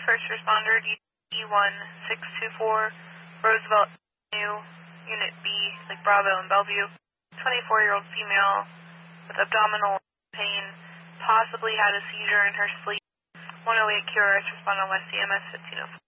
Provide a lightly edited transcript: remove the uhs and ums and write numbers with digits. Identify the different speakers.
Speaker 1: first responder D1624 Roosevelt Avenue, Unit B, like Bravo and Bellevue. 24-year-old female with abdominal pain, possibly had a seizure in her sleep. 108 QRS, respond on West CMS 1504.